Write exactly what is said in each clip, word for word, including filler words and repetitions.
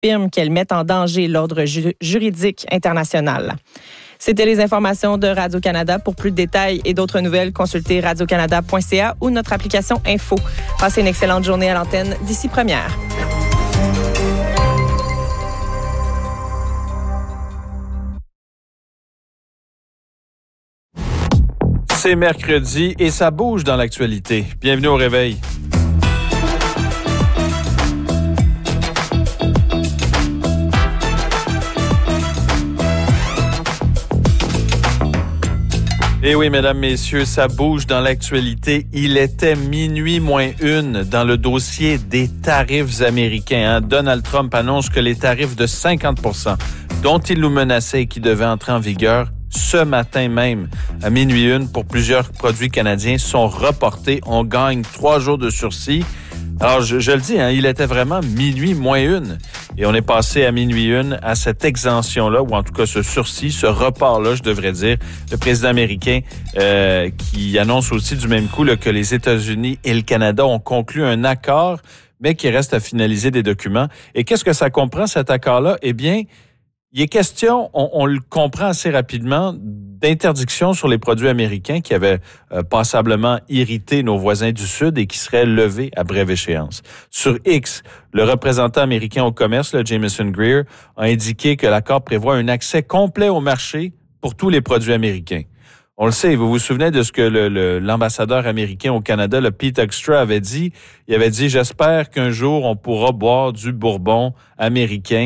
affirme qu'elle met en danger l'ordre ju- juridique international. C'était les informations de Radio-Canada. Pour plus de détails et d'autres nouvelles, consultez radio canada point c a ou notre application Info. Passez une excellente journée à l'antenne d'ici première. C'est mercredi et ça bouge dans l'actualité. Bienvenue au réveil. Eh oui, mesdames, messieurs, ça bouge dans l'actualité. Il était minuit moins une dans le dossier des tarifs américains. Hein. Donald Trump annonce que les tarifs de cinquante pour cent dont il nous menaçait et qui devaient entrer en vigueur ce matin même, à minuit une, pour plusieurs produits canadiens, sont reportés. On gagne trois jours de sursis. Alors, je, je le dis, hein, il était vraiment minuit moins une. Et on est passé à minuit une à cette exemption-là, ou en tout cas ce sursis, ce report-là, je devrais dire. Le président américain euh, qui annonce aussi du même coup là, que les États-Unis et le Canada ont conclu un accord, mais qu'il reste à finaliser des documents. Et qu'est-ce que ça comprend, cet accord-là? Eh bien, il est question, on, on le comprend assez rapidement, d'interdiction sur les produits américains qui avaient euh, passablement irrité nos voisins du Sud et qui seraient levés à brève échéance. Sur X, le représentant américain au commerce, le Jameson Greer, a indiqué que l'accord prévoit un accès complet au marché pour tous les produits américains. On le sait, vous vous souvenez de ce que le, le, l'ambassadeur américain au Canada, le Pete Extra, avait dit? Il avait dit « J'espère qu'un jour, on pourra boire du bourbon américain »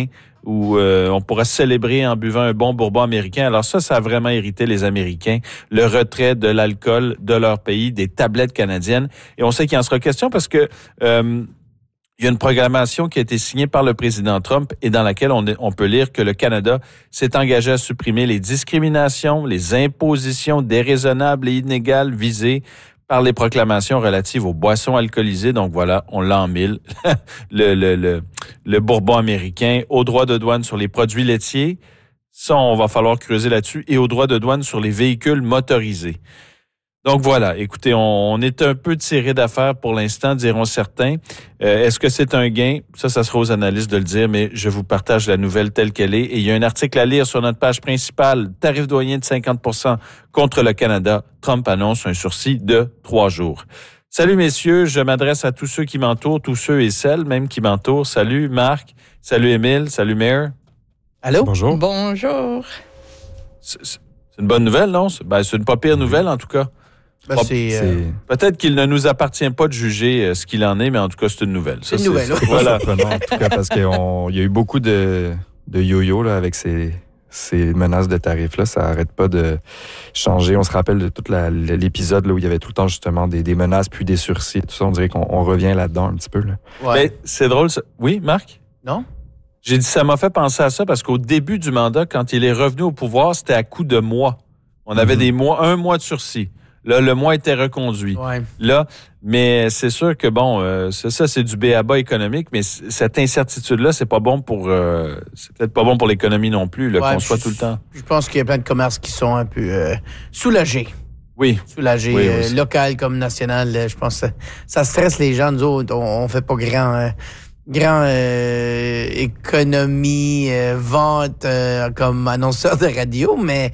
où euh, on pourra célébrer en buvant un bon bourbon américain. Alors ça, ça a vraiment irrité les Américains, le retrait de l'alcool de leur pays, des tablettes canadiennes. Et on sait qu'il en sera question parce que euh, il y a une programmation qui a été signée par le président Trump et dans laquelle on, on peut lire que le Canada s'est engagé à supprimer les discriminations, les impositions déraisonnables et inégales visées par les proclamations relatives aux boissons alcoolisées. Donc voilà, on l'a en mille. le, le, le, le bourbon américain, aux droits de douane sur les produits laitiers. Ça, on va falloir creuser là-dessus. Et aux droits de douane sur les véhicules motorisés. Donc voilà, écoutez, on, on est un peu tiré d'affaire pour l'instant, diront certains. Euh, est-ce que c'est un gain? Ça, ça sera aux analystes de le dire, mais je vous partage la nouvelle telle qu'elle est. Et il y a un article à lire sur notre page principale, tarif douanier de cinquante pour cent contre le Canada. Trump annonce un sursis de trois jours. Salut messieurs, je m'adresse à tous ceux qui m'entourent, tous ceux et celles même qui m'entourent. Salut Marc, salut Émile, salut Mayor. Allô? Bonjour. Bonjour. C'est, c'est une bonne nouvelle, non? Ben, c'est une pas pire nouvelle, en tout cas. Ben, c'est, c'est... euh... Peut-être qu'il ne nous appartient pas de juger ce qu'il en est, mais en tout cas, c'est une nouvelle. C'est Ça, une nouvelle, c'est... oui. Voilà. En tout cas, parce qu'il y a eu beaucoup de, de yo-yo là, avec ces, ces menaces de tarifs-là. Ça n'arrête pas de changer. On se rappelle de tout la, l'épisode là, où il y avait tout le temps justement des, des menaces, puis des sursis. Tout ça, on dirait qu'on on revient là-dedans un petit peu. Là. Ouais. Mais c'est drôle. Ça... Oui, Marc? Non? J'ai dit, ça m'a fait penser à ça parce qu'au début du mandat, quand il est revenu au pouvoir, c'était à coup de mois. On avait mm-hmm. des mois, un mois de sursis. Là, le mois était reconduit. Ouais. Là, mais c'est sûr que bon, euh, c'est ça, c'est du b-a-bas économique, mais c- cette incertitude-là, c'est pas bon pour, euh, c'est peut-être pas bon pour l'économie non plus, là, ouais, qu'on soit je, tout le temps. Je pense qu'il y a plein de commerces qui sont un peu euh, soulagés. Oui. Soulagés, oui, euh, local comme national. Euh, je pense que ça, ça stresse les gens. Nous autres, on, on fait pas grand, euh, grand euh, économie, euh, vente euh, comme annonceur de radio, mais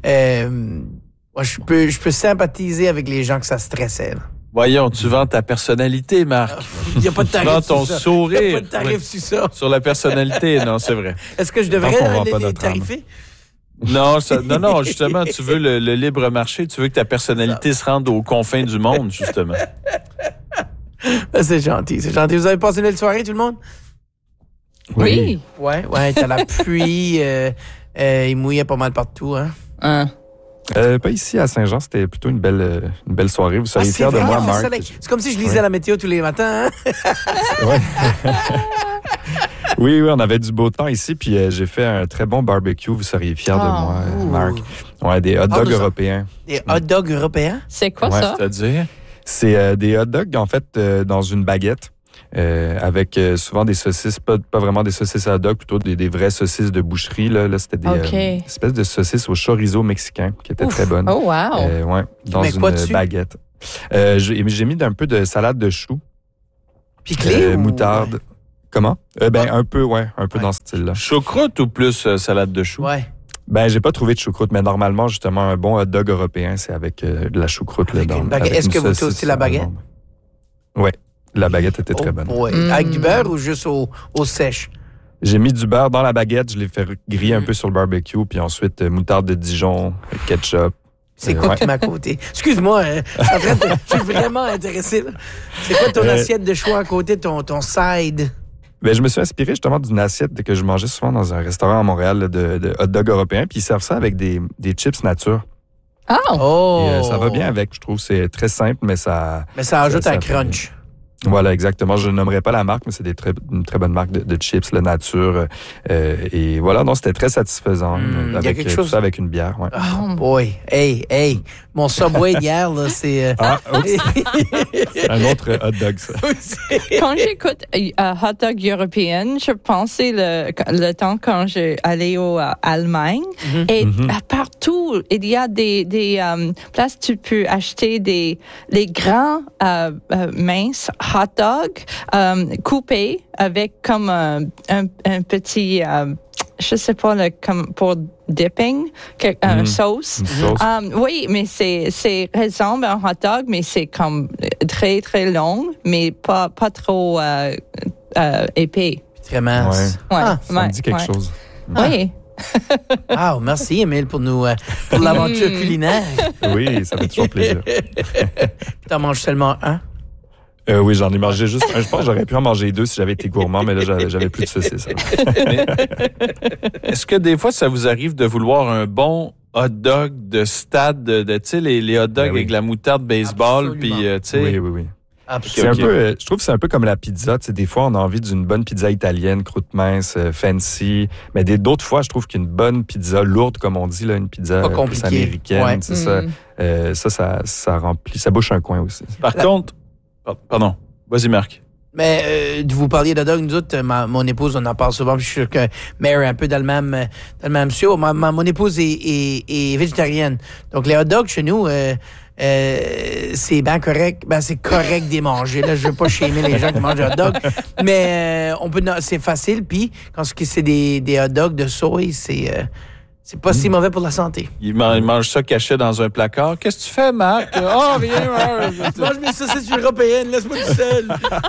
euh, moi, je peux, je peux sympathiser avec les gens que ça stressait. Là. Voyons, tu vends ta personnalité, Marc. Il n'y a pas de tarif. Tu vends ton sur ça. sourire. Il n'y a pas de tarif oui. sur ça. Sur la personnalité, non, c'est vrai. Est-ce que je devrais les, les tarifer? Non, ça, non, non, justement, tu veux le, le libre marché, tu veux que ta personnalité se rende aux confins du monde, justement. C'est gentil, c'est gentil. Vous avez passé une belle soirée, tout le monde? Oui. Ouais, ouais, t'as la pluie, euh, euh, il mouillait pas mal partout, hein? Hein? Euh, pas ici à Saint-Jean, c'était plutôt une belle, une belle soirée. Vous seriez ah, fiers de moi, Marc. C'est comme si je lisais ouais. la météo tous les matins. Hein? Ouais. oui, oui, on avait du beau temps ici, puis euh, j'ai fait un très bon barbecue. Vous seriez fiers oh. de moi, euh, Marc. Ouais, des hot dogs européens. Des hot dogs européens? C'est quoi ouais. ça? C'est-à-dire? C'est euh, des hot dogs, en fait, euh, dans une baguette. Euh, avec euh, souvent des saucisses, pas, pas vraiment des saucisses à hot dog, plutôt des, des vraies saucisses de boucherie. Là, là c'était des okay. euh, espèces de saucisses au chorizo mexicain qui étaient Ouf. très bonnes. Oh, wow! Euh, ouais, dans Mais une quoi dessus? baguette. Euh, j'ai, j'ai mis un peu de salade de choux. Piclé euh, ou... moutarde. Comment? Euh, ben, un peu, ouais, un peu ouais. dans ce style-là. Choucroute ou plus euh, salade de choux? Ouais. Ben, j'ai pas trouvé de choucroute, mais normalement, justement, un bon hot dog européen, c'est avec euh, de la choucroute. Avec là, dans, une baguette. avec Est-ce une que vous saucisse, toastez la baguette? Oui, la baguette était oh très bonne. Boy. Mm. Avec du beurre ou juste au, au sèche? J'ai mis du beurre dans la baguette, je l'ai fait griller mm. un peu sur le barbecue, puis ensuite, euh, moutarde de Dijon, ketchup. C'est quoi ouais. qui m'a à côté? Excuse-moi, hein, en train de, je suis vraiment intéressé. Là. C'est quoi ton euh, assiette de choix à côté, ton, ton side? Ben, je me suis inspiré justement d'une assiette que je mangeais souvent dans un restaurant à Montréal là, de, de hot dog européen, puis ils servent ça avec des, des chips nature. Oh! oh. Et, euh, ça va bien avec, je trouve. C'est très simple, mais ça... Mais ça ajoute ça, un ça crunch. Voilà, exactement. Je ne nommerai pas la marque, mais c'est des très, une très bonne marque de, de chips, la nature. Euh, et voilà, non, c'était très satisfaisant. Mmh, avec, y a quelque tout chose... ça avec une bière. Ouais. Oh boy, hey, hey, mon Subway d'hier, là, c'est... Euh... Ah, un autre hot dog, ça. Quand j'écoute uh, hot dog européenne, je pensais le, le temps quand j'allais en uh, Allemagne. Mm-hmm. Et mm-hmm. Uh, partout, il y a des, des um, places où tu peux acheter des les grands uh, uh, minces hot dog um, coupés avec comme un, un, un petit, uh, je sais pas, le, comme pour dipping, que, un mmh. sauce. Une sauce. Um, oui, mais c'est, c'est ressemble à un hot dog, mais c'est comme très, très long, mais pas, pas trop euh, euh, épais. Très mince. Ouais. Ouais, Ah, ça ouais, me dit quelque ouais. chose. Oui. Ah, oh, merci, Émile, pour, nous, euh, pour l'aventure culinaire. Oui, ça fait toujours plaisir. Tu en manges seulement un? Euh, oui, j'en ai mangé juste un. Je pense que j'aurais pu en manger deux si j'avais été gourmand, mais là, j'avais, j'avais plus de saucisses. Mais, est-ce que des fois, ça vous arrive de vouloir un bon hot dog de stade, de, de tu sais, les, les hot dogs ben oui. avec la moutarde baseball, puis euh, tu sais... Oui, oui, oui. C'est okay, un okay. peu, euh, je trouve que c'est un peu comme la pizza. Tu sais, des fois, on a envie d'une bonne pizza italienne, croûte mince, euh, fancy. Mais des, d'autres fois, je trouve qu'une bonne pizza lourde, comme on dit, là, une pizza pas plus américaine, ouais. c'est mm. ça, euh, ça, ça, ça remplit, ça bouche un coin aussi. Par la... contre, pardon, vas-y Marc. Mais euh, vous parliez de dog, nous autres, ma, mon épouse, on en parle souvent, puis je suis sûr que Mary est un peu dans le même, dans le même show. Ma, ma, mon épouse est, est, est végétarienne. Donc, les hot dogs chez nous, euh, euh, c'est bien correct. Ben, c'est correct d'y manger. Là, je veux pas shamer les gens qui mangent des hot dogs. Mais euh, on peut, c'est facile. Puis, quand c'est des, des hot dogs de soie, c'est... Euh, C'est pas mmh. si mauvais pour la santé. Il mange, il mange ça caché dans un placard. Qu'est-ce que tu fais, Marc? Oh, viens, je mange mes saucisses européennes, laisse-moi tout seul.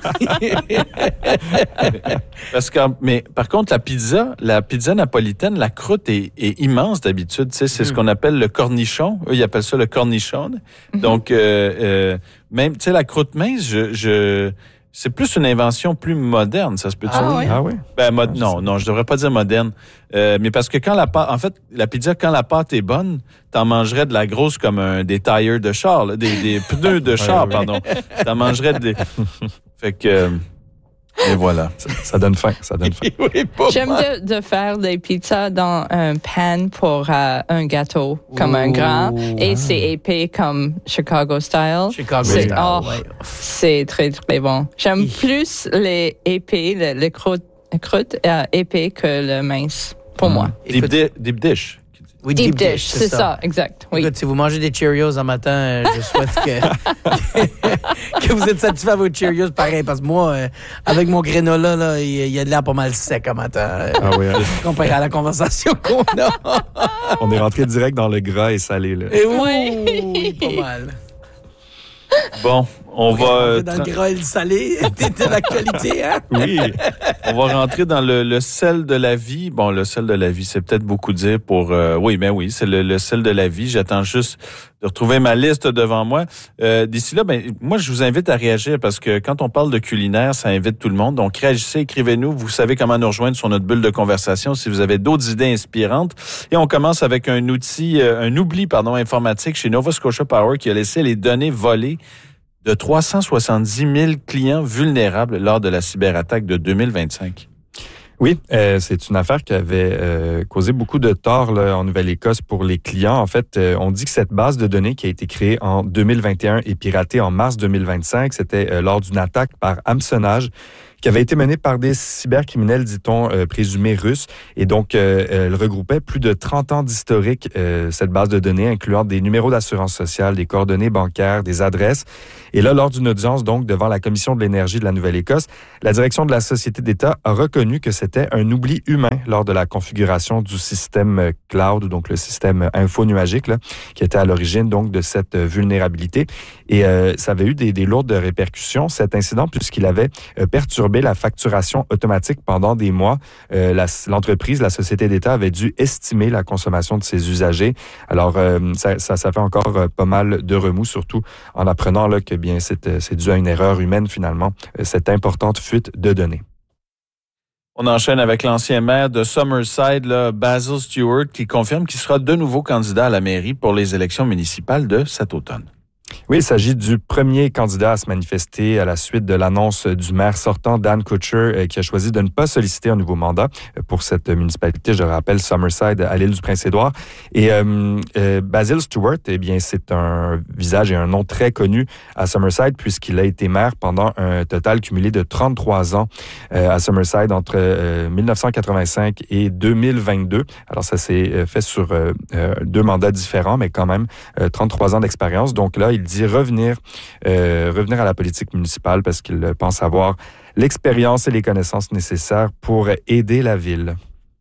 Parce que, mais par contre, la pizza, la pizza napolitaine, la croûte est, est immense d'habitude. Tu sais, c'est mmh. ce qu'on appelle le cornichon. Eux, ils appellent ça le cornichon. Mmh. Donc, euh, euh, même, tu sais, la croûte mince, je... je c'est plus une invention plus moderne, ça se peut-tu ah, dire? Ah oui? Ben, mod- non, non, je devrais pas dire moderne. Euh, mais parce que quand la pâte, en fait, la pizza, quand la pâte est bonne, t'en mangerais de la grosse comme un, des tires de char, là, des, des pneus de char, ouais, pardon. T'en mangerais des... Fait que... Et voilà. Ça, ça donne faim, ça donne faim. Oui, J'aime de, de faire des pizzas dans un pan pour euh, un gâteau, comme Ooh, un grand, et wow. c'est épais comme Chicago style. Chicago c'est, style, oh, ouais. C'est très, très bon. J'aime plus les épais, le, le croûte, croûte euh, épais que le mince, pour mmh. moi. Deep, di- deep dish. Oui, deep, deep dish, c'est, c'est ça. ça, exact. Oui. Écoute, si vous mangez des Cheerios en matin, euh, je souhaite que, que vous êtes satisfait à vos Cheerios pareil, parce que moi, euh, avec mon granola, là, il y, y a de l'air pas mal sec en matin. Euh, ah oui, hein? Comparé à la conversation qu'on a. On est rentré direct dans le gras et salé, là. Et oui, pas mal. Bon, on, on va... Euh, dans tra- le gras et le salé, c'était l'actualité, hein? Oui. On va rentrer dans le, le sel de la vie. Bon, le sel de la vie, c'est peut-être beaucoup dire pour... Euh, oui, ben oui, c'est le, le sel de la vie. J'attends juste de retrouver ma liste devant moi. Euh, d'ici là, ben moi, je vous invite à réagir parce que quand on parle de culinaire, ça invite tout le monde. Donc, réagissez, écrivez-nous. Vous savez comment nous rejoindre sur notre bulle de conversation si vous avez d'autres idées inspirantes. Et on commence avec un outil, euh, un oubli, pardon, informatique chez Nova Scotia Power qui a laissé les données volées de trois cent soixante-dix mille clients vulnérables lors de la cyberattaque de deux mille vingt-cinq. Oui, euh, c'est une affaire qui avait euh, causé beaucoup de tort là, en Nouvelle-Écosse pour les clients. En fait, euh, on dit que cette base de données qui a été créée en deux mille vingt et un et piratée en mars deux mille vingt-cinq, c'était euh, lord d'une attaque par hameçonnage qui avait été menée par des cybercriminels, dit-on, euh, présumés russes. Et donc, euh, elle regroupait plus de trente ans d'historique, euh, cette base de données, incluant des numéros d'assurance sociale, des coordonnées bancaires, des adresses. Et là, lors d'une audience, donc, devant la Commission de l'énergie de la Nouvelle-Écosse, la direction de la Société d'État a reconnu que c'était un oubli humain lors de la configuration du système cloud, donc le système info-nuagique, là, qui était à l'origine, donc, de cette vulnérabilité. Et euh, ça avait eu des, des lourdes répercussions, cet incident, puisqu'il avait euh, perturbé la facturation automatique pendant des mois. Euh, la, l'entreprise, la Société d'État, avait dû estimer la consommation de ses usagers. Alors, euh, ça, ça, ça fait encore euh, pas mal de remous, surtout en apprenant là, que bien c'est, c'est dû à une erreur humaine, finalement, euh, cette importante fuite de données. On enchaîne avec l'ancien maire de Summerside, là, Basil Stewart, qui confirme qu'il sera de nouveau candidat à la mairie pour les élections municipales de cet automne. Oui, il s'agit du premier candidat à se manifester à la suite de l'annonce du maire sortant, Dan Kutcher, qui a choisi de ne pas solliciter un nouveau mandat pour cette municipalité, je rappelle, Summerside, à l'île du Prince-Édouard. Et euh, euh, Basil Stewart, eh bien, c'est un visage et un nom très connu à Summerside, puisqu'il a été maire pendant un total cumulé de trente-trois ans euh, à Summerside entre euh, dix-neuf cent quatre-vingt-cinq et deux mille vingt-deux. Alors, ça s'est fait sur euh, deux mandats différents, mais quand même euh, trente-trois ans d'expérience. Donc là, il dit revenir, euh, revenir à la politique municipale parce qu'il pense avoir l'expérience et les connaissances nécessaires pour aider la ville.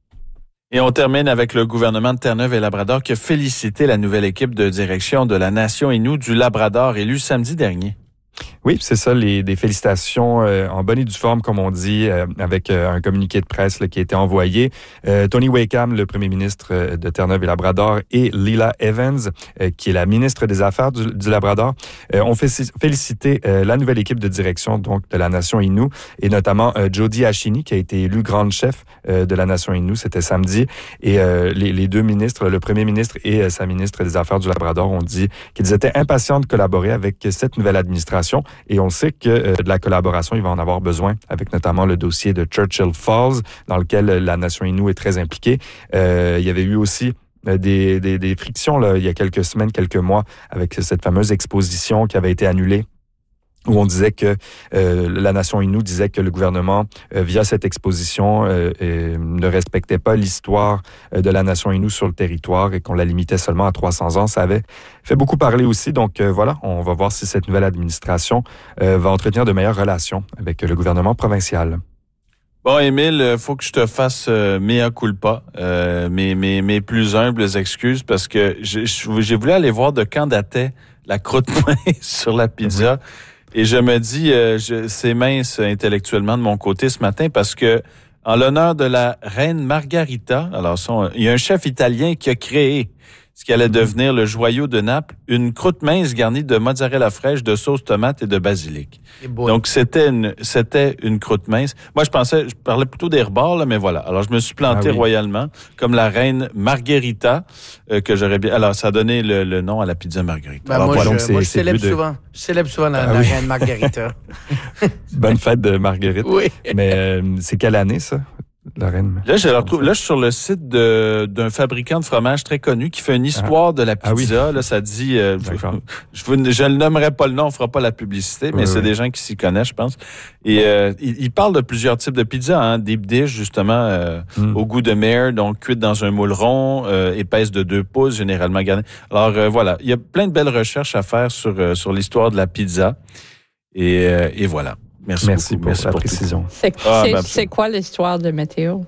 Et on termine avec le gouvernement de Terre-Neuve et Labrador qui a félicité la nouvelle équipe de direction de la Nation Innu du Labrador élue samedi dernier. Oui, c'est ça, les, des félicitations euh, en bonne et due forme, comme on dit, euh, avec euh, un communiqué de presse là, qui a été envoyé. Euh, Tony Wakeham, le premier ministre euh, de Terre-Neuve et Labrador, et Lila Evans, euh, qui est la ministre des Affaires du, du Labrador, euh, ont fait, félicité euh, la nouvelle équipe de direction donc de la Nation Innu, et notamment euh, Jody Ashini, qui a été élue grande chef euh, de la Nation Innu, c'était samedi. Et euh, les, les deux ministres, le premier ministre et euh, sa ministre des Affaires du Labrador, ont dit qu'ils étaient impatients de collaborer avec cette nouvelle administration. Et on sait que euh, de la collaboration, il va en avoir besoin, avec notamment le dossier de Churchill Falls, dans lequel la Nation Innu est très impliquée. Euh, il y avait eu aussi des, des, des frictions là, il y a quelques semaines, quelques mois, avec cette fameuse exposition qui avait été annulée, où on disait que euh, la Nation Innu disait que le gouvernement, euh, via cette exposition, euh, euh, ne respectait pas l'histoire euh, de la Nation Innu sur le territoire et qu'on la limitait seulement à trois cents ans. Ça avait fait beaucoup parler aussi. Donc euh, voilà, on va voir si cette nouvelle administration euh, va entretenir de meilleures relations avec le gouvernement provincial. Bon, Émile, il faut que je te fasse euh, mea culpa, euh, mes, mes, mes plus humbles excuses, parce que j'ai, j'ai voulu aller voir de quand datait la croûte mince sur la pizza. Mm-hmm. Et je me dis, euh, je, c'est mince intellectuellement de mon côté ce matin parce que, en l'honneur de la reine Margarita, alors son, il y a un chef italien qui a créé ce qui allait devenir le joyau de Naples, une croûte mince garnie de mozzarella fraîche, de sauce tomate et de basilic. Donc, c'était une, c'était une croûte mince. Moi, je pensais, je parlais plutôt des rebords, là, mais voilà. Alors, je me suis planté ah oui. royalement, comme la reine Margherita, euh, que j'aurais bien... Alors, ça a donné le, le nom à la pizza Margherita. Ben, Alors, moi, voilà. je, Donc, c'est, moi, je c'est célèbre de... souvent. Je célèbre souvent la, ah, la oui. reine Margherita. Bonne fête de Marguerite. Oui. Mais euh, c'est quelle année, ça? La reine. Là, je la retrouve, là, je suis sur le site de, d'un fabricant de fromage très connu qui fait une histoire ah. de la pizza. Ah oui. Là, ça dit, euh, je, je, je ne nommerai pas le nom, on fera pas la publicité, mais oui, c'est oui. des gens qui s'y connaissent, je pense. Et euh, il, il parle de plusieurs types de pizza, hein, deep dish, justement, euh, mm. au goût de mer, donc cuite dans un moule rond, euh, épaisse de deux pouces, généralement garnie. Alors, euh, voilà, il y a plein de belles recherches à faire sur, euh, sur l'histoire de la pizza. Et, euh, et voilà. Merci, Merci beaucoup. pour Merci la pour précision. C'est, ah, c'est, ben c'est quoi l'histoire de météo?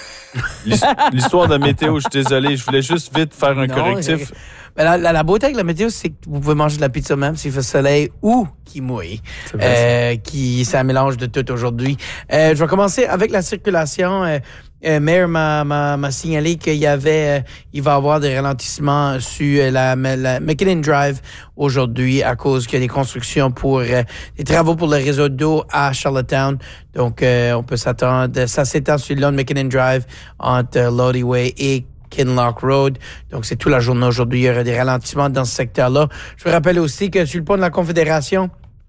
L'histoire de météo, je suis désolé, je voulais juste vite faire un non, correctif. Ben la, la, la beauté avec la météo, c'est que vous pouvez manger de la pizza même s'il fait soleil ou qu'il mouille. Euh, qui, c'est un mélange de tout aujourd'hui. Euh, je vais commencer avec la circulation. Euh, Euh, Mayor m'a, m'a, m'a signalé qu'il y avait, euh, il va y avoir des ralentissements sur la, la McKinnon Drive aujourd'hui à cause qu'il y a des constructions pour euh, des travaux pour le réseau d'eau à Charlottetown. Donc, euh, on peut s'attendre. Ça s'étend sur le long de McKinnon Drive entre euh, Lodi Way et Kinloch Road. Donc, c'est toute la journée aujourd'hui. Il y aura des ralentissements dans ce secteur-là. Je vous rappelle aussi que sur le pont de la Confédération,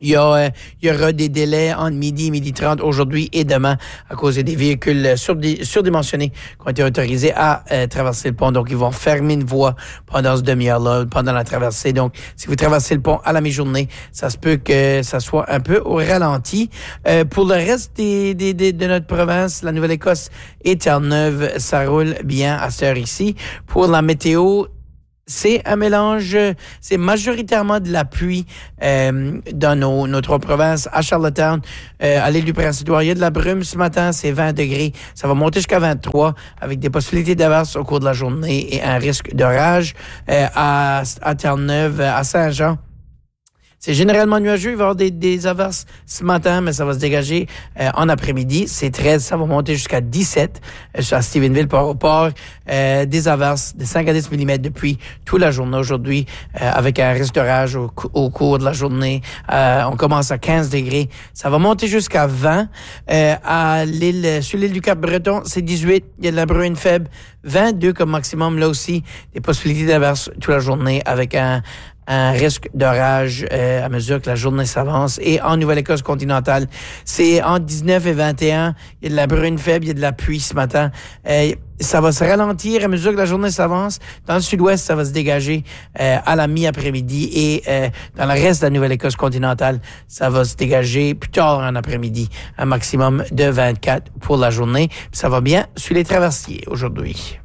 Il y, a, euh, il y aura des délais entre midi et midi trente aujourd'hui et demain à cause des véhicules surdé- surdimensionnés qui ont été autorisés à euh, traverser le pont. Donc, ils vont fermer une voie pendant ce demi-heure-là, pendant la traversée. Donc, si vous traversez le pont à la mi-journée, ça se peut que ça soit un peu au ralenti. Euh, pour le reste des, des, des, de notre province, la Nouvelle-Écosse et Terre-Neuve, ça roule bien à cette heure ici. Pour la météo, c'est un mélange, c'est majoritairement de la pluie euh, dans nos, nos trois provinces. À Charlottetown, euh, à l'île du Prince-Édouard, il y a de la brume ce matin, c'est vingt degrés. Ça va monter jusqu'à vingt-trois avec des possibilités d'averse au cours de la journée et un risque d'orage. Euh, à, à Terre-Neuve, à Saint-Jean, c'est généralement nuageux. Il va y avoir des, des averses ce matin, mais ça va se dégager euh, en après-midi. C'est treize, ça va monter jusqu'à dix-sept euh, à Stephenville, Port-au-Port. Euh, des averses de cinq à dix millimètres depuis toute la journée aujourd'hui, euh, avec un risque d'orage au, au cours de la journée. Euh, on commence à quinze degrés. Ça va monter jusqu'à vingt. Euh, à l'île, sur l'île du Cap-Breton, c'est dix-huit. Il y a de la bruine faible. vingt-deux comme maximum. Là aussi, des possibilités d'averses toute la journée avec un un risque d'orage euh, à mesure que la journée s'avance. Et en Nouvelle-Écosse continentale, c'est entre dix-neuf et vingt et un. Il y a de la bruine faible, il y a de la pluie ce matin. Euh, ça va se ralentir à mesure que la journée s'avance. Dans le sud-ouest, ça va se dégager euh, à la mi-après-midi. Et euh, dans le reste de la Nouvelle-Écosse continentale, ça va se dégager plus tard en après-midi. Un maximum de vingt-quatre pour la journée. Puis ça va bien sur les traversiers aujourd'hui.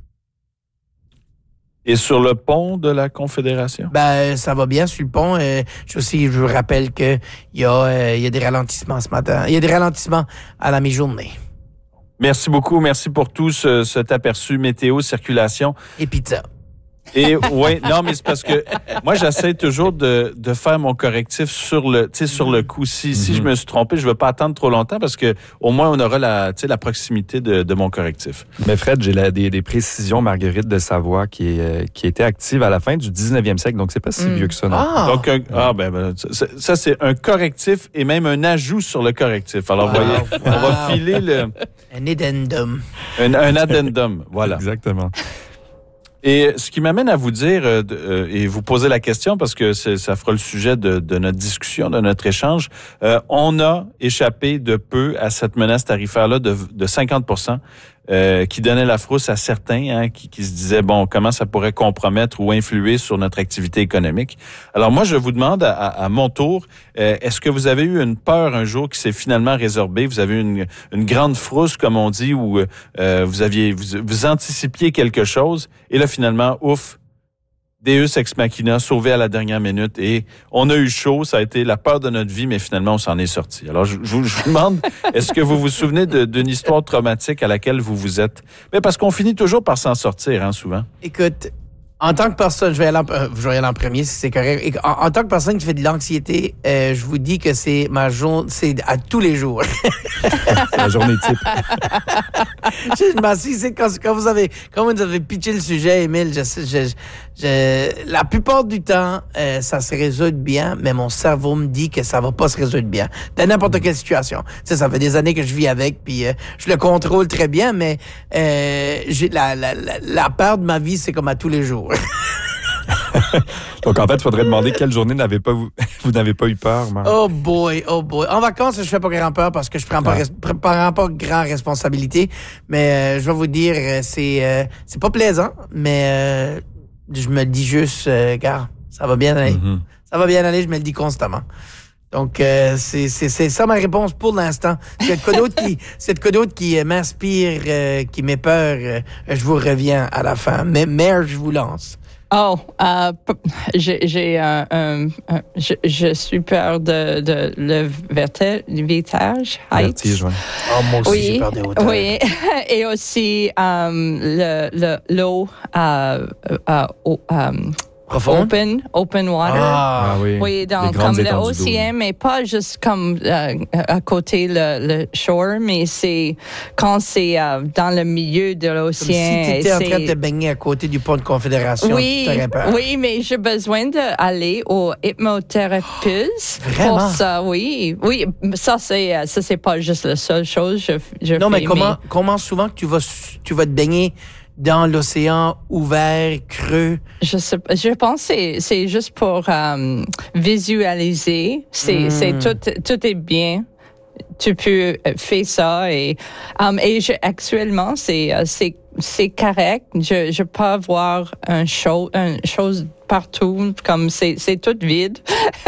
Et sur le pont de la Confédération? Ben, ça va bien sur le pont. Euh, je aussi, je vous rappelle que il y a, euh, il y a des ralentissements ce matin. Il y a des ralentissements à la mi-journée. Merci beaucoup. Merci pour tout ce, cet aperçu météo, circulation. Et pizza. Et oui, non, mais c'est parce que moi, j'essaie toujours de, de faire mon correctif sur le, tu sais, sur le coup. Si, mm-hmm. si je me suis trompé, je ne veux pas attendre trop longtemps parce que au moins on aura la, tu sais, la proximité de, de mon correctif. Mais Fred, j'ai la, des, des précisions Marguerite de Savoie qui, est, euh, qui était active à la fin du dix-neuvième siècle, donc c'est pas si mm. vieux que ça. Non? Ah. Donc, un, ah ben, ben ça, ça c'est un correctif et même un ajout sur le correctif. Alors, wow. voyez, wow. on va filer le un addendum. Un, un addendum, voilà. Exactement. Et ce qui m'amène à vous dire euh, euh, et vous poser la question parce que c'est, ça fera le sujet de, de notre discussion, de notre échange. Euh, on a échappé de peu à cette menace tarifaire-là de, de cinquante pour cent euh, qui donnait la frousse à certains hein, qui, qui se disaient, bon, comment ça pourrait compromettre ou influer sur notre activité économique. Alors moi, je vous demande à, à mon tour, euh, est-ce que vous avez eu une peur un jour qui s'est finalement résorbée? Vous avez eu une, une grande frousse, comme on dit, où euh, vous aviez vous, vous anticipiez quelque chose et là, finalement, ouf, Deus ex machina, sauvé à la dernière minute et on a eu chaud, ça a été la peur de notre vie, mais finalement, on s'en est sorti. Alors, je, je, vous, je vous demande, est-ce que vous vous souvenez de, d'une histoire traumatique à laquelle vous vous êtes? Mais parce qu'on finit toujours par s'en sortir, hein, souvent. Écoute, en tant que personne, je vais aller en, euh, je vais aller en premier si c'est correct. En, en tant que personne qui fait de l'anxiété, euh, je vous dis que c'est ma journée, c'est à tous les jours. C'est la journée type. je m'assise, c'est quand, quand vous avez, quand vous avez pitché le sujet, Émile, je, je, je, la plupart du temps, euh, ça se résout bien, mais mon cerveau me dit que ça va pas se résoudre bien. Dans n'importe quelle situation. Tu sais, ça fait des années que je vis avec, puis euh, je le contrôle très bien, mais euh, j'ai la, la, la, la peur de ma vie, c'est comme à tous les jours. Donc, en fait, il faudrait demander quelle journée n'avez pas vous, vous n'avez pas eu peur, Marc. Oh boy, oh boy. En vacances, je fais pas grand peur parce que je prends pas, ouais. res, prends pas grand responsabilité. Mais euh, je vais vous dire, c'est euh, c'est pas plaisant, mais euh, je me dis juste, euh, gars, ça va bien aller. Mm-hmm. Ça va bien aller, je me le dis constamment. Donc, euh, c'est, c'est, c'est ça ma réponse pour l'instant. C'est de quoi d'autre qui, c'est de quoi d'autre qui m'inspire, euh, qui m'épeur. Euh, je vous reviens à la fin. Mais, mais je vous lance. Oh, euh, j'ai, j'ai un, un, un je, je suis peur de, de le vertige, vertige, ouais. Oh, moi aussi, oui, j'ai peur des hauteurs. Oui, et aussi um, le, le, l'eau euh, euh, euh, Profonde? Open, open water. Ah, ah oui. Oui, donc comme l'océan, mais pas juste comme euh, à côté le, le shore, mais c'est quand c'est euh, dans le milieu de l'océan. Comme si tu étais en train de te baigner à côté du pont de Confédération. Oui, oui, mais j'ai besoin d'aller au hypnothérapeute. Oh, vraiment? Pour ça, oui. Oui, ça, c'est, ça, c'est pas juste la seule chose. Je, je non, fais, mais comment, mais... comment souvent que tu vas, tu vas te baigner dans l'océan ouvert, creux? Je sais, je pense que c'est, c'est juste pour um, visualiser. C'est, mm. c'est tout, tout est bien. Tu peux faire ça et um, et je, actuellement c'est c'est c'est correct. Je je peux voir un show un chose partout comme c'est c'est tout vide.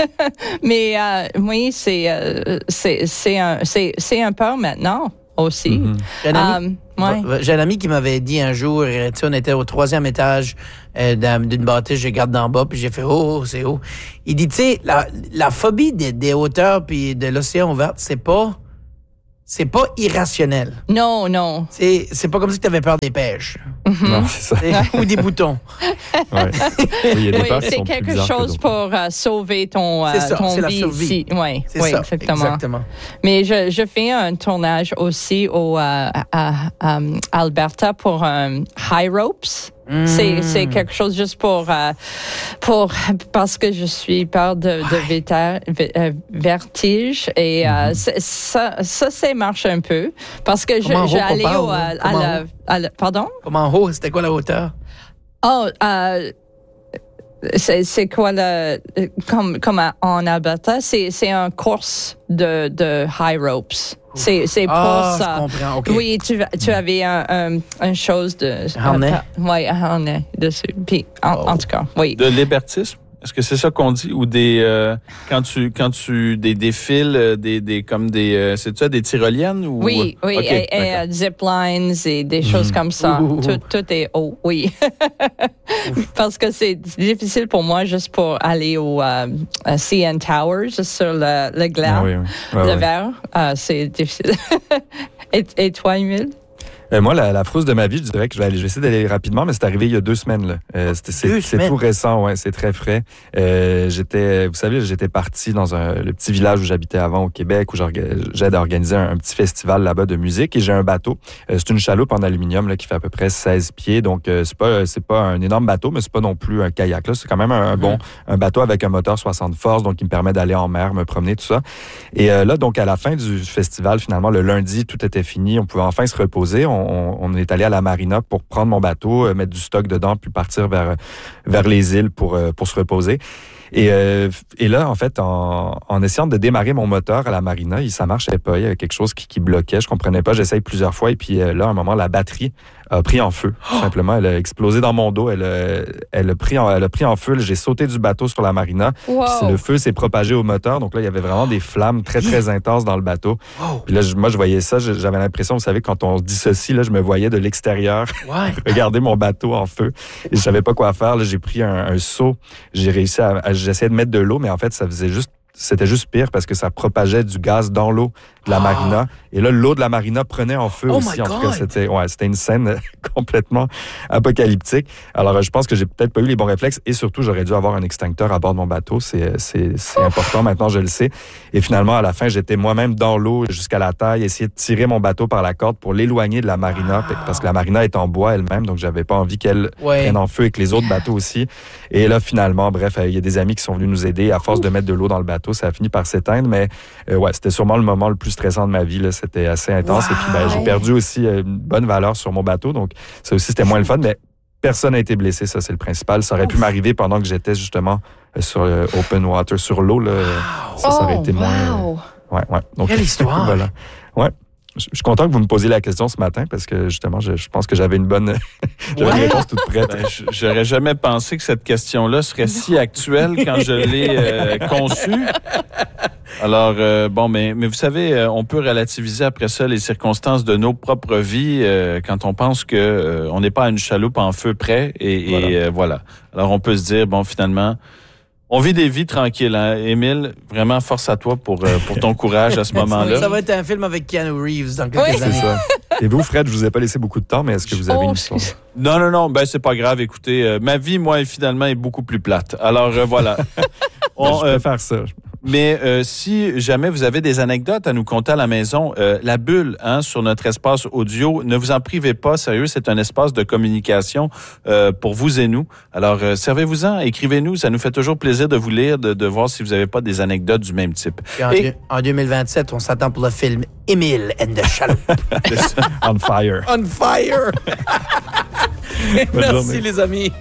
Mais euh, oui c'est euh, c'est c'est un c'est c'est un peu maintenant aussi. Mm-hmm. J'ai, un ami, um, ouais. j'ai un ami qui m'avait dit un jour, tu sais, on était au troisième étage euh, d'une bâtisse, je regarde d'en bas, puis j'ai fait oh, c'est haut. Il dit, tu sais, la, la phobie des, des hauteurs puis de l'océan ouvert, c'est pas, c'est pas irrationnel. Non, non. C'est, c'est pas comme si tu avais peur des pêches. Mm-hmm. Non, c'est ça. Ou des boutons. Ouais. Oui, il y a des oui, peurs qui c'est sont plus quelque bizarres chose que pour uh, sauver ton, uh, c'est ça, ton c'est vie la survie. ici. Oui, c'est oui ça, exactement. exactement. Mais je, je fais un tournage aussi au, uh, à, à um, Alberta pour um, High Ropes. Mm. C'est, c'est quelque chose juste pour, uh, pour, parce que je suis peur de, de véta, v, euh, vertige et uh, mm-hmm. ça, ça, ça marche un peu parce que je, j'ai allé au, à, à, la, à la, pardon? Comment en haut? C'était quoi la hauteur? Oh, euh, c'est, c'est quoi le, comme, comme en Alberta, c'est, c'est un course de, de high ropes. C'est, c'est pour ah, ça. Je comprends, okay. Oui, tu, tu avais un, un, une chose de... Harnais? Oui, un harnais dessus. Puis, en, oh. en tout cas, oui. De libertisme? Est-ce que c'est ça qu'on dit ou des euh, quand tu quand tu des des fils des des comme des euh, c'est ça des tyroliennes ou oui oui okay, et, et uh, zip lines et des choses mmh. comme ça ouh, ouh. Tout, tout est haut oui parce que c'est difficile pour moi juste pour aller au uh, C N Tower juste sur le le glace ah, oui, oui. Ouais, le ouais. verre uh, c'est difficile et, et toi Émile? Euh, moi, la, la frousse de ma vie, je dirais que je vais, aller, je vais essayer d'aller rapidement, mais c'est arrivé il y a deux semaines. Là. Euh, c'était, c'est, deux c'est semaines. Tout récent, ouais, c'est très frais. Euh, j'étais, vous savez, j'étais parti dans un, le petit village où j'habitais avant au Québec, où j'aide à organiser un, un petit festival là-bas de musique, et j'ai un bateau. Euh, c'est une chaloupe en aluminium là, qui fait à peu près seize pieds, donc euh, c'est pas c'est pas un énorme bateau, mais c'est pas non plus un kayak. Là, c'est quand même un, un bon un bateau avec un moteur soixante forces, donc qui me permet d'aller en mer, me promener, tout ça. Et euh, là, donc à la fin du festival, finalement, le lundi, tout était fini, on pouvait enfin se reposer. On, On, on est allé à la marina pour prendre mon bateau, euh, mettre du stock dedans, puis partir vers vers les îles pour euh, pour se reposer. Et, euh, et là, en fait, en, en essayant de démarrer mon moteur à la marina, il, ça marchait pas. Il y avait quelque chose qui, qui bloquait. Je comprenais pas. J'essaye plusieurs fois. Et puis euh, là, à un moment, la batterie a pris en feu. Tout simplement, elle a explosé dans mon dos. Elle a, elle a pris en, elle a pris en feu. J'ai sauté du bateau sur la marina. Wow. Puis le feu s'est propagé au moteur. Donc là, il y avait vraiment des flammes très, très intenses dans le bateau. Wow. Puis là, je, moi, je voyais ça. J'avais l'impression, vous savez, quand on se dissocie, là, je me voyais de l'extérieur ouais. regarder mon bateau en feu. Et je savais pas quoi faire. Là, j'ai pris un, un seau. J'ai réussi à, à j'essayais de mettre de l'eau, mais en fait, ça faisait juste, c'était juste pire parce que ça propageait du gaz dans l'eau de la oh. marina. Et là, l'eau de la marina prenait en feu oh aussi. En tout cas, c'était, ouais, c'était une scène complètement apocalyptique. Alors, je pense que j'ai peut-être pas eu les bons réflexes et surtout, j'aurais dû avoir un extincteur à bord de mon bateau. C'est, c'est, c'est important. Maintenant, je le sais. Et finalement, à la fin, j'étais moi-même dans l'eau jusqu'à la taille, essayer de tirer mon bateau par la corde pour l'éloigner de la marina wow. parce que la marina est en bois elle-même, donc j'avais pas envie qu'elle ouais. prenne en feu et que les autres bateaux aussi. Et là, finalement, bref, il y a des amis qui sont venus nous aider. À force Ouf. de mettre de l'eau dans le bateau, ça a fini par s'éteindre, mais euh, ouais, c'était sûrement le moment le plus stressant de ma vie. Là. C'était assez intense. Wow. Et puis, ben, j'ai perdu aussi une bonne valeur sur mon bateau. Donc, ça aussi, c'était moins le fun, mais personne n'a été blessé. Ça, c'est le principal. Ça aurait Ouf. pu m'arriver pendant que j'étais justement sur le open water, sur l'eau. Là. Wow. Ça, ça aurait été oh, moins... Wow. Ouais, ouais. Donc, quelle histoire! Voilà. Ouais. Je suis content que vous me posiez la question ce matin parce que justement, je, je pense que j'avais une bonne j'avais ouais. une réponse toute prête. Ben, j'aurais jamais pensé que cette question-là serait si actuelle quand je l'ai euh, conçue. Alors, euh, bon, mais, mais vous savez, on peut relativiser après ça les circonstances de nos propres vies euh, quand on pense que euh, on n'est pas à une chaloupe en feu près et, voilà. et euh, voilà. Alors, on peut se dire, bon, finalement... On vit des vies tranquilles, hein. Émile, vraiment force à toi pour, euh, pour ton courage à ce moment-là. Ça va être un film avec Keanu Reeves dans quelques oui. années. C'est ça. Et vous, Fred, je vous ai pas laissé beaucoup de temps, mais est-ce que vous avez oh, une histoire? Non, non, non, ben c'est pas grave. Écoutez, euh, ma vie, moi, finalement, est beaucoup plus plate. Alors, euh, voilà. On, je peux euh, faire ça. Mais euh, si jamais vous avez des anecdotes à nous conter à la maison, euh, la bulle hein, sur notre espace audio, ne vous en privez pas, sérieux, c'est un espace de communication euh, pour vous et nous. Alors, euh, servez-vous-en, écrivez-nous, ça nous fait toujours plaisir de vous lire, de, de voir si vous n'avez pas des anecdotes du même type. En, et, en deux mille vingt-sept, on s'attend pour le film Émile and the Chaloupe. On fire. On fire! Merci, journée. les amis.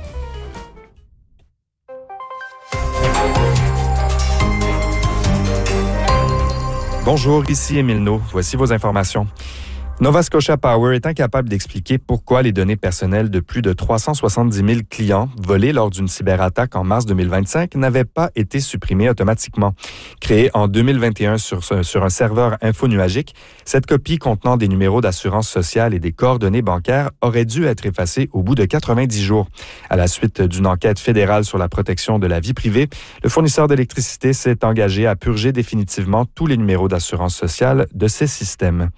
Bonjour, ici Émile No. Voici vos informations. Nova Scotia Power est incapable d'expliquer pourquoi les données personnelles de plus de trois cent soixante-dix mille clients volées lors d'une cyberattaque en mars deux mille vingt-cinq n'avaient pas été supprimées automatiquement. Créée en deux mille vingt et un sur, sur un serveur infonuagique, cette copie contenant des numéros d'assurance sociale et des coordonnées bancaires aurait dû être effacée au bout de quatre-vingt-dix jours. À la suite d'une enquête fédérale sur la protection de la vie privée, le fournisseur d'électricité s'est engagé à purger définitivement tous les numéros d'assurance sociale de ses systèmes.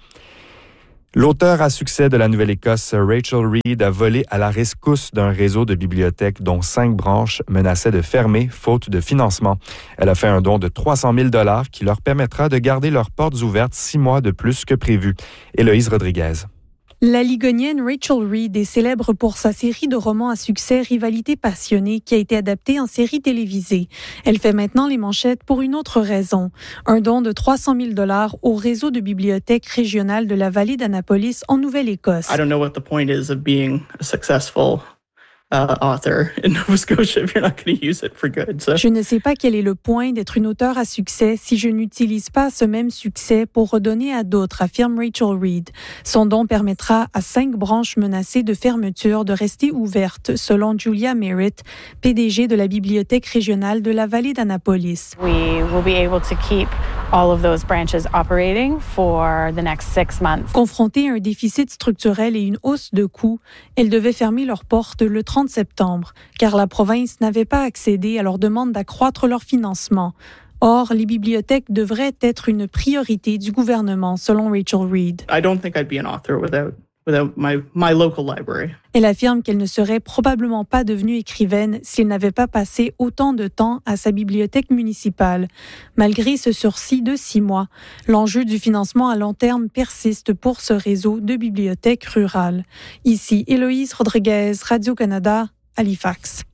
L'auteur à succès de la Nouvelle-Écosse, Rachel Reid, a volé à la rescousse d'un réseau de bibliothèques dont cinq branches menaçaient de fermer faute de financement. Elle a fait un don de trois cent mille dollars qui leur permettra de garder leurs portes ouvertes six mois de plus que prévu. Héloïse Rodriguez. La Ligonienne Rachel Reid est célèbre pour sa série de romans à succès Rivalité passionnée qui a été adaptée en série télévisée. Elle fait maintenant les manchettes pour une autre raison. Un don de trois cent mille dollars au réseau de bibliothèques régionales de la vallée d'Annapolis en Nouvelle-Écosse. I don't know what the point is of being a successful Uh, author in Nova Scotia if you're not going to use it for good. So. Je ne sais pas quel est le point d'être une auteure à succès si je n'utilise pas ce même succès pour redonner à d'autres, affirme Rachel Reid. Son don permettra à cinq branches menacées de fermeture de rester ouvertes, selon Julia Merritt, P D G de la Bibliothèque régionale de la vallée d'Annapolis. We will be able to keep all of those branches operating for the next six months. Confrontée à un déficit structurel et une hausse de coûts, elles devaient fermer leurs portes le trente septembre, car la province n'avait pas accédé à leur demande d'accroître leur financement. Or, les bibliothèques devraient être une priorité du gouvernement, selon Rachel Reid. I don't think I'd be an author without without my my local library. Elle affirme qu'elle ne serait probablement pas devenue écrivaine s'il n'avait pas passé autant de temps à sa bibliothèque municipale. Malgré ce sursis de six mois, l'enjeu du financement à long terme persiste pour ce réseau de bibliothèques rurales. Ici, Héloïse Rodriguez, Radio-Canada, Halifax.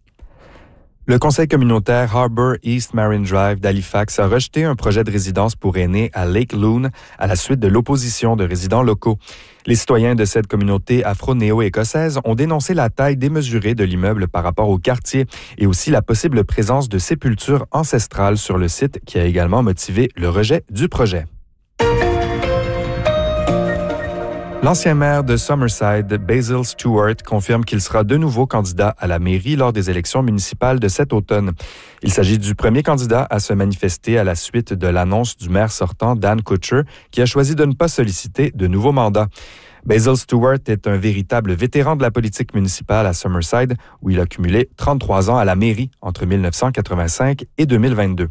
Le conseil communautaire Harbour East Marine Drive d'Halifax a rejeté un projet de résidence pour aînés à Lake Loon à la suite de l'opposition de résidents locaux. Les citoyens de cette communauté afro-néo-écossaise ont dénoncé la taille démesurée de l'immeuble par rapport au quartier et aussi la possible présence de sépultures ancestrales sur le site qui a également motivé le rejet du projet. L'ancien maire de Summerside, Basil Stewart, confirme qu'il sera de nouveau candidat à la mairie lors des élections municipales de cet automne. Il s'agit du premier candidat à se manifester à la suite de l'annonce du maire sortant, Dan Kutcher, qui a choisi de ne pas solliciter de nouveaux mandats. Basil Stewart est un véritable vétéran de la politique municipale à Summerside, où il a cumulé trente-trois ans à la mairie entre dix-neuf cent quatre-vingt-cinq et deux mille vingt-deux.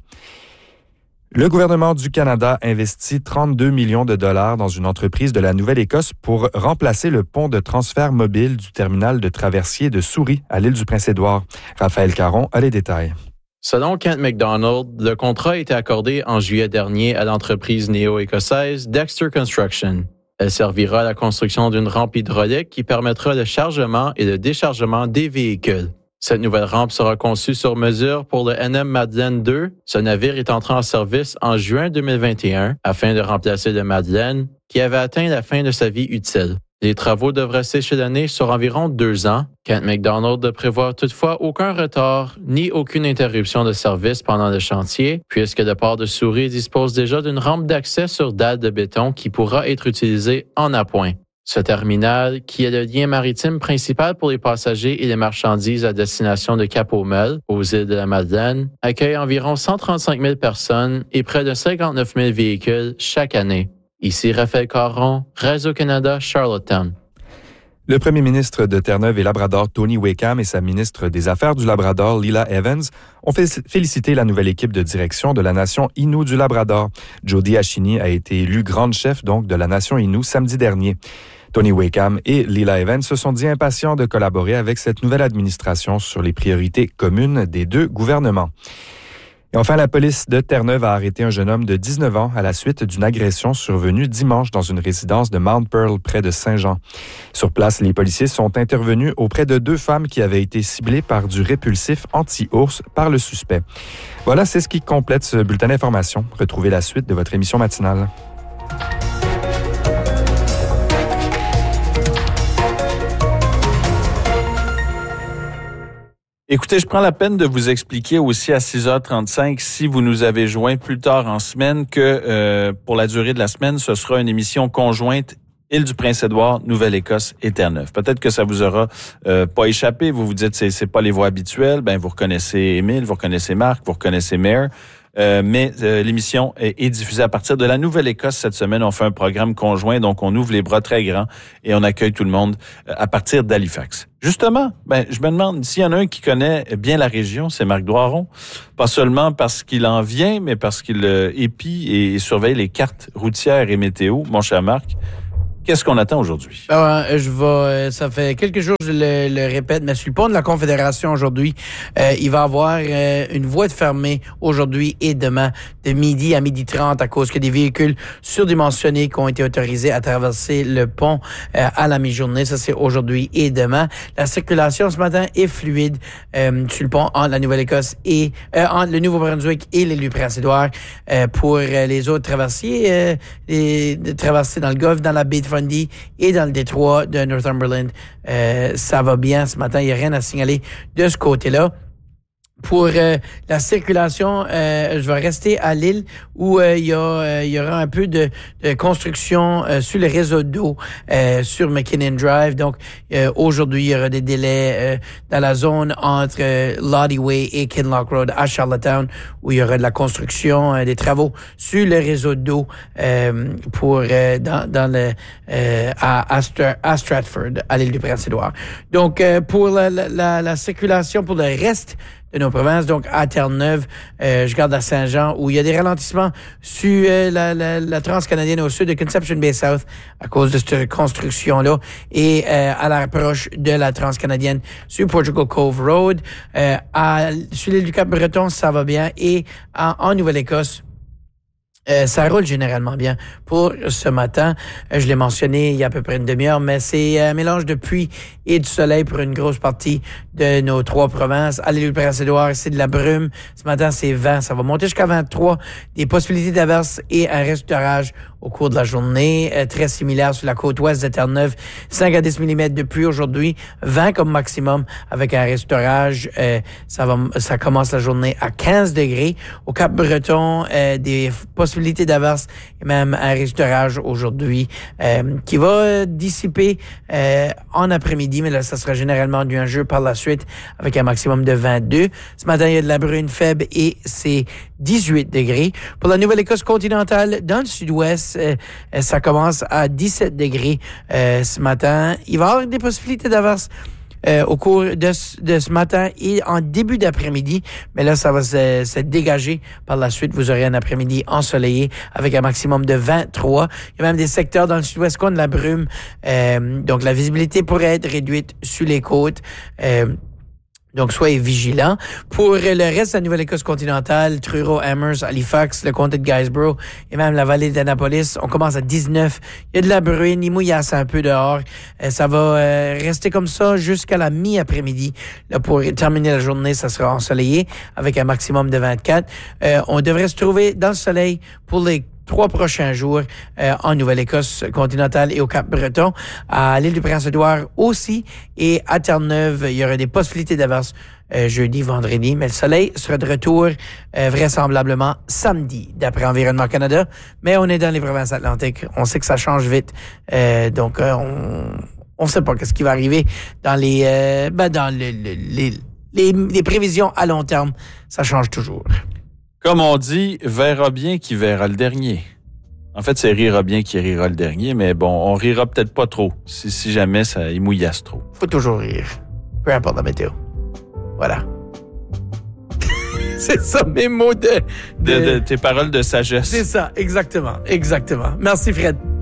Le gouvernement du Canada investit trente-deux millions de dollars dans une entreprise de la Nouvelle-Écosse pour remplacer le pont de transfert mobile du terminal de traversier de Souris à l'île du Prince-Édouard. Raphaël Caron a les détails. Selon Kent McDonald, le contrat a été accordé en juillet dernier à l'entreprise néo-écossaise Dexter Construction. Elle servira à la construction d'une rampe hydraulique qui permettra le chargement et le déchargement des véhicules. Cette nouvelle rampe sera conçue sur mesure pour le N M Madeleine deux. Ce navire est entré en service en juin deux mille vingt et un afin de remplacer le Madeleine, qui avait atteint la fin de sa vie utile. Les travaux devraient s'échelonner sur environ deux ans. Kent McDonald ne prévoit toutefois aucun retard ni aucune interruption de service pendant le chantier, puisque le port de Souris dispose déjà d'une rampe d'accès sur dalle de béton qui pourra être utilisée en appoint. Ce terminal, qui est le lien maritime principal pour les passagers et les marchandises à destination de Cap-aux-Melles, aux îles de la Madeleine, accueille environ cent trente-cinq mille personnes et près de cinquante-neuf mille véhicules chaque année. Ici Raphaël Caron, Radio-Canada, Charlottetown. Le premier ministre de Terre-Neuve et Labrador, Tony Wakeham, et sa ministre des Affaires du Labrador, Lila Evans, ont félicité la nouvelle équipe de direction de la nation Innu du Labrador. Jody Ashini a été élue grande chef donc de la nation Innu samedi dernier. Tony Wakeham et Lila Evans se sont dit impatients de collaborer avec cette nouvelle administration sur les priorités communes des deux gouvernements. Et enfin, la police de Terre-Neuve a arrêté un jeune homme de dix-neuf ans à la suite d'une agression survenue dimanche dans une résidence de Mount Pearl près de Saint-Jean. Sur place, les policiers sont intervenus auprès de deux femmes qui avaient été ciblées par du répulsif anti-ours par le suspect. Voilà, c'est ce qui complète ce bulletin d'information. Retrouvez la suite de votre émission matinale. Écoutez, je prends la peine de vous expliquer aussi à six heures trente-cinq, si vous nous avez joint plus tard en semaine, que euh, pour la durée de la semaine, ce sera une émission conjointe Île-du-Prince-Édouard, Nouvelle-Écosse et Terre-Neuve. Peut-être que ça vous aura euh, pas échappé. Vous vous dites c'est c'est pas les voix habituelles. Ben vous reconnaissez Émile, vous reconnaissez Marc, vous reconnaissez Mare. Euh, mais euh, l'émission est, est diffusée à partir de la Nouvelle-Écosse cette semaine. On fait un programme conjoint, donc on ouvre les bras très grands et on accueille tout le monde euh, à partir d'Halifax. Justement, ben je me demande s'il y en a un qui connaît bien la région, c'est Marc Doiron. Pas seulement parce qu'il en vient, mais parce qu'il euh, épie et, et surveille les cartes routières et météo. Mon cher Marc, qu'est-ce qu'on attend aujourd'hui? Euh, je vais, ça fait quelques jours, je le, le répète, mais sur le pont de la Confédération aujourd'hui, euh, il va y avoir euh, une voie de fermée aujourd'hui et demain, de midi à midi trente, à cause que des véhicules surdimensionnés qui ont été autorisés à traverser le pont euh, à la mi-journée. Ça, c'est aujourd'hui et demain. La circulation ce matin est fluide euh, sur le pont entre la Nouvelle-Écosse et euh, entre le Nouveau-Brunswick et l'Île-du-Prince-Édouard. Euh, pour euh, les autres traversiers, euh, les, de traverser dans le Golfe, dans la baie de Fundy et dans le détroit de Northumberland. Euh, ça va bien ce matin, il n'y a rien à signaler de ce côté-là. Pour euh, la circulation, euh, je vais rester à l'île où euh, il y a, euh, il y aura un peu de, de construction euh, sur le réseau d'eau euh, sur McKinnon Drive. Donc euh, aujourd'hui, il y aura des délais euh, dans la zone entre euh, Lottie Way et Kinloch Road à Charlottetown, où il y aura de la construction, euh, des travaux sur le réseau d'eau euh, pour euh, dans, dans le euh, à, à, Stra- à Stratford, à l'île du Prince-Édouard. Donc euh, pour la, la, la circulation pour le reste de nos provinces, donc à Terre-Neuve, euh, je garde à Saint-Jean, où il y a des ralentissements sur euh, la, la, la transcanadienne au sud de Conception Bay South à cause de cette construction-là, et euh, à l'approche de la transcanadienne sur Portugal Cove Road. Euh, à, sur l'île du Cap-Breton, ça va bien, et en, en Nouvelle-Écosse, Euh, ça roule généralement bien pour ce matin. Euh, je l'ai mentionné il y a à peu près une demi-heure, mais c'est un mélange de pluie et du soleil pour une grosse partie de nos trois provinces. À l'île du Prince-Édouard, c'est de la brume. Ce matin, c'est vingt. Ça va monter jusqu'à vingt-trois. Des possibilités d'averse et un reste d'orage au cours de la journée. Euh, très similaire sur la côte ouest de Terre-Neuve. cinq à dix millimètres de pluie aujourd'hui. vingt comme maximum avec un reste d'orage. Euh, ça va, ça commence la journée à quinze degrés. Au Cap-Breton, euh, des possibilités d'averse et même un risque d'orage aujourd'hui euh, qui va dissiper euh, en après-midi, mais là, ça sera généralement nuageux par la suite avec un maximum de vingt-deux. Ce matin, il y a de la bruine faible et c'est dix-huit degrés. Pour la Nouvelle-Écosse continentale, dans le sud-ouest, euh, ça commence à dix-sept degrés euh, ce matin. Il va y avoir des possibilités d'averse Euh, au cours de, de ce matin et en début d'après-midi. Mais là, ça va se, se dégager. Par la suite, vous aurez un après-midi ensoleillé avec un maximum de vingt-trois. Il y a même des secteurs dans le sud-ouest qui ont de la brume. Euh, donc, la visibilité pourrait être réduite sur les côtes. Euh, Donc, soyez vigilants. Pour le reste de la Nouvelle-Écosse continentale, Truro, Amherst, Halifax, le comté de Guysborough et même la vallée d'Annapolis, on commence à dix-neuf. Il y a de la bruine, il mouillasse un peu dehors. Euh, ça va euh, rester comme ça jusqu'à la mi-après-midi. Là, pour terminer la journée, ça sera ensoleillé avec un maximum de vingt-quatre. Euh, on devrait se trouver dans le soleil pour les trois prochains jours euh, en Nouvelle-Écosse continentale et au Cap-Breton, à l'île du Prince-Édouard aussi, et à Terre-Neuve, il y aura des possibilités d'averse euh, jeudi, vendredi, mais le soleil sera de retour euh, vraisemblablement samedi, d'après Environnement Canada, mais on est dans les provinces atlantiques, on sait que ça change vite, euh, donc euh, on on sait pas qu'est-ce qui va arriver dans les euh, ben dans le, le, les, les les prévisions à long terme, ça change toujours. Comme on dit, verra bien qui verra le dernier. En fait, c'est rira bien qui rira le dernier, mais bon, on rira peut-être pas trop si, si jamais ça y mouillasse trop. Faut toujours rire, peu importe la météo. Voilà. C'est ça mes mots de, de... de... de tes paroles de sagesse. C'est ça, exactement, exactement. Merci Fred.